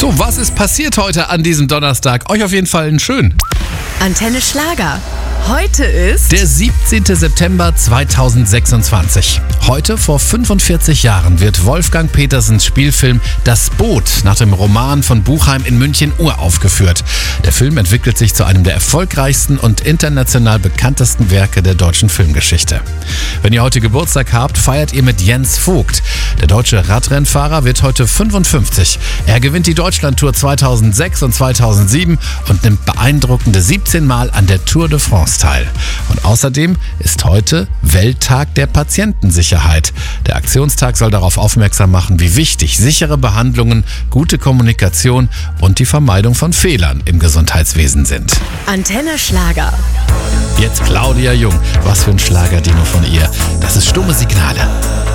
So, was ist passiert heute an diesem Donnerstag? Euch auf jeden Fall einen schönen. Antenne Schlager. Heute ist Der 17. September 2026. Heute vor 45 Jahren wird Wolfgang Petersens Spielfilm Das Boot nach dem Roman von Buchheim in München uraufgeführt. Der Film entwickelt sich zu einem der erfolgreichsten und international bekanntesten Werke der deutschen Filmgeschichte. Wenn ihr heute Geburtstag habt, feiert ihr mit Jens Vogt. Der deutsche Radrennfahrer wird heute 55. Er gewinnt die Deutschlandtour 2006 und 2007 und nimmt beeindruckende 17 Mal an der Tour de France teil. Und außerdem ist heute Welttag der Patientensicherheit. Der Aktionstag soll darauf aufmerksam machen, wie wichtig sichere Behandlungen, gute Kommunikation und die Vermeidung von Fehlern im Gesundheitswesen sind. Antenne Schlager. Jetzt Claudia Jung. Was für ein Schlagerdino von ihr. Das ist Stumme Signale.